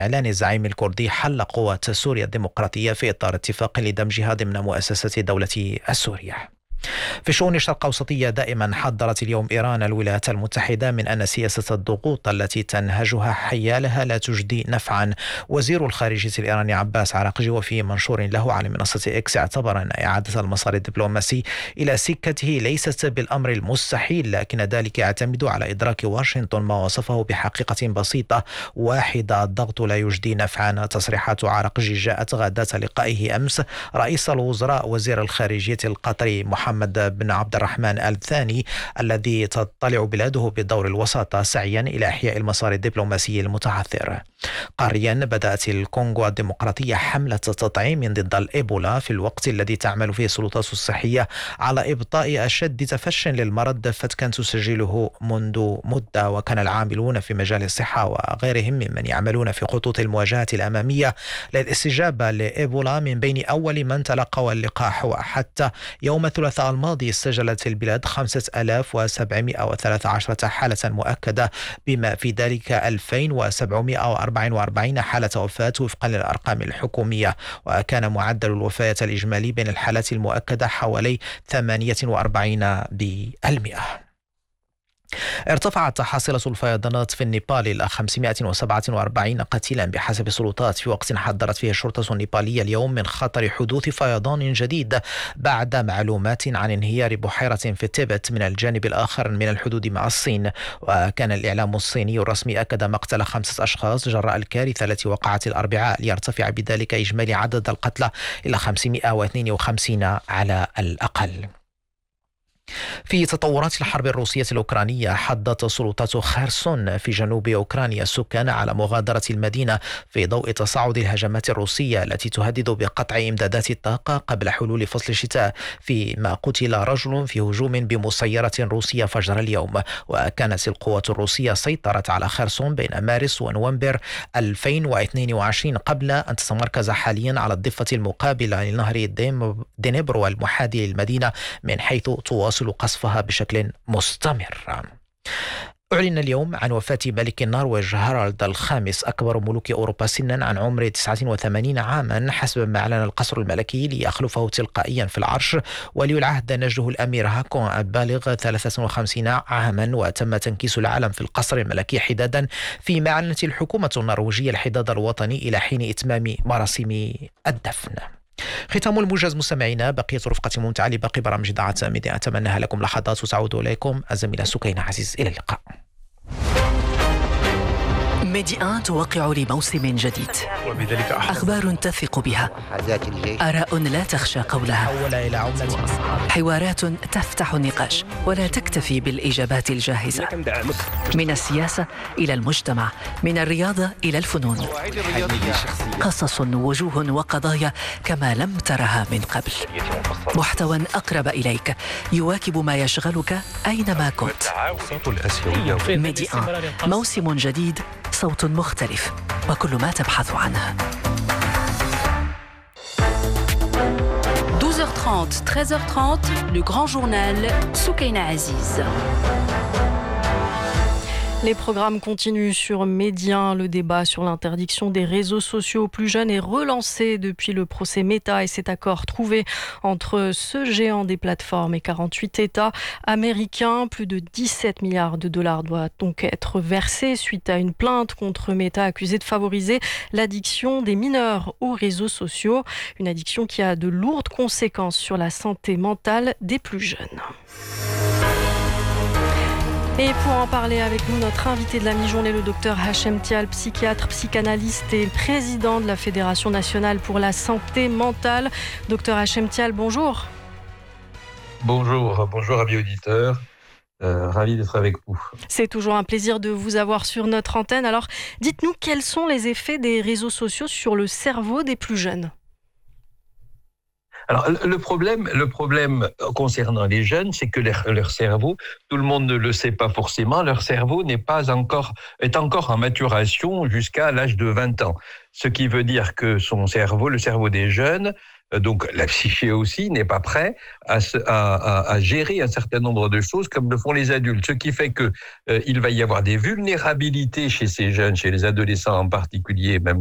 إعلان الزعيم الكردي حل قوات سوريا الديمقراطية في إطار اتفاق لدمجها ضمن مؤسسة الدولة السورية. في الشؤون الشرق أوسطية دائما حذرت اليوم إيران الولايات المتحدة من أن سياسة الضغوط التي تنهجها حيالها لا تجدي نفعا. وزير الخارجية الإيراني عباس عراقجي وفي منشور له على منصة إكس اعتبر أن إعادة المسار الدبلوماسي إلى سكته ليست بالأمر المستحيل، لكن ذلك يعتمد على إدراك واشنطن ما وصفه بحقيقة بسيطة واحدة: الضغط لا يجدي نفعا. تصريحات عراقجي جاءت غداة لقائه أمس رئيس الوزراء وزير الخارجية القطري محمد بن عبد الرحمن آل ثاني الذي تطلع بلاده بدور الوساطة سعيا إلى إحياء المسار الدبلوماسي المتعثر. قاريا بدأت الكونغو الديمقراطية حملة تطعيم ضد الإيبولا في الوقت الذي تعمل فيه السلطات الصحية على إبطاء أشد تفشٍ للمرض كانت تسجله منذ مدة. وكان العاملون في مجال الصحة وغيرهم ممن يعملون في خطوط المواجهة الأمامية للاستجابة لإيبولا من بين أول من تلقوا اللقاح. وحتى يوم الثلاثاء الماضي سجلت البلاد 5713 حالة مؤكدة، بما في ذلك 2744 حالة وفاة وفقا للأرقام الحكومية. وكان معدل الوفيات الإجمالي بين الحالات المؤكدة حوالي 48%. ارتفعت حاصلة الفيضانات في النيبال إلى 547 قتيلا بحسب السلطات، في وقت حذرت فيه الشرطة النيبالية اليوم من خطر حدوث فيضان جديد بعد معلومات عن انهيار بحيرة في تيبت من الجانب الآخر من الحدود مع الصين. وكان الإعلام الصيني الرسمي أكد مقتل 5 أشخاص جراء الكارثة التي وقعت الأربعاء، ليرتفع بذلك إجمالي عدد القتلى إلى 552 على الأقل. في تطورات الحرب الروسية الأوكرانية، حضت سلطات خيرسون في جنوب أوكرانيا السكان على مغادرة المدينة في ضوء تصاعد الهجمات الروسية التي تهدد بقطع إمدادات الطاقة قبل حلول فصل الشتاء، فيما قتل رجل في هجوم بمسيرة روسية فجر اليوم. وكانت القوات الروسية سيطرت على خيرسون بين مارس ونوفمبر 2022 قبل أن تتمركز حاليا على الضفة المقابلة لنهر دنيبرو المحاذي للمدينة، من حيث تواصل قصفها بشكل مستمر. أعلن اليوم عن وفاة ملك النرويج هارالد الخامس أكبر ملوك أوروبا سنا عن عمر 89 عاما، حسب ما أعلن القصر الملكي، ليخلفه تلقائيا في العرش ولي العهد نجده الأمير هاكون البالغ 53 عاما. وتم تنكيس العلم في القصر الملكي حدادا، فيما أعلنت الحكومة النرويجية الحداد الوطني إلى حين إتمام مراسم الدفن. ختام الموجز مستمعينا، بقية رفقة ممتعة لباقي برامج إذاعة ميديا أتمناها لكم لحظات وتعود إليكم الزميلة سكينة عزيز. إلى اللقاء. ميديا توقع لموسم جديد، أخبار تثق بها، آراء لا تخشى قولها، حوارات تفتح النقاش ولا تكتفي بالإجابات الجاهزة. من السياسة إلى المجتمع، من الرياضة إلى الفنون، قصص ووجوه وقضايا كما لم ترها من قبل. محتوى أقرب إليك يواكب ما يشغلك أينما كنت. ميديا، موسم جديد، صوت مختلف، وكل ما تبحث عنه. 12h30, 13h30, le grand journal Soukaina Aziz. Les programmes continuent sur Média. Le débat sur l'interdiction des réseaux sociaux aux plus jeunes est relancé depuis le procès Meta et cet accord trouvé entre ce géant des plateformes et 48 États américains. Plus de 17 milliards de dollars doivent donc être versés suite à une plainte contre Meta accusée de favoriser l'addiction des mineurs aux réseaux sociaux. Une addiction qui a de lourdes conséquences sur la santé mentale des plus jeunes. Et pour en parler avec nous, notre invité de la mi-journée, le docteur Hachem Tial, psychiatre, psychanalyste et président de la Fédération nationale pour la santé mentale. Docteur Hachem Tial, bonjour. Bonjour amis auditeurs. Ravi d'être avec vous. C'est toujours un plaisir de vous avoir sur notre antenne. Alors, dites-nous quels sont les effets des réseaux sociaux sur le cerveau des plus jeunes ? Alors, le problème concernant les jeunes, c'est que leur cerveau, tout le monde ne le sait pas forcément, leur cerveau est encore en maturation jusqu'à l'âge de 20 ans. Ce qui veut dire que le cerveau des jeunes, donc la psyché aussi, n'est pas prêt à gérer un certain nombre de choses comme le font les adultes. Ce qui fait que il va y avoir des vulnérabilités chez ces jeunes, chez les adolescents en particulier, même